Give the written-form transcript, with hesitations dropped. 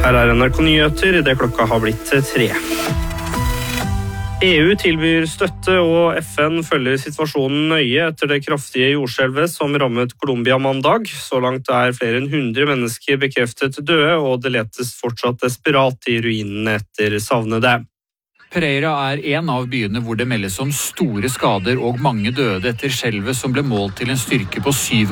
Her er NRK Nyheter, det klokka har blitt 3. EU tilbyr støtte, og FN følger situasjonen nøye etter det kraftige jordskjelvet som rammet Colombia mandag. Så langt er flere enn 100 mennesker bekreftet døde, og det letes fortsatt desperat i ruinene etter savnede. Pereira er en av byene hvor det meldes om store skader og mange døde etter skjelvet som ble målt til en styrke på